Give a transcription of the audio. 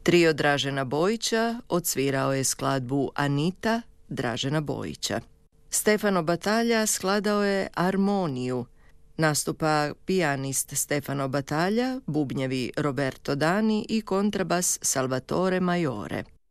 Trio Dražena Bojića odsvirao je skladbu Anita Dražena Bojića. Stefano Batalja skladao je Armoniju. Nastupa pijanist Stefano Batalja, bubnjevi Roberto Dani i kontrabas Salvatore Majore.